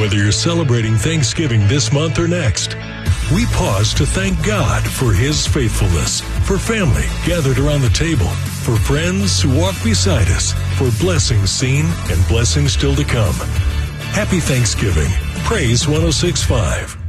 whether you're celebrating Thanksgiving this month or next. We pause to thank God for His faithfulness, for family gathered around the table, for friends who walk beside us, for blessings seen and blessings still to come. Happy Thanksgiving. Praise 106.5.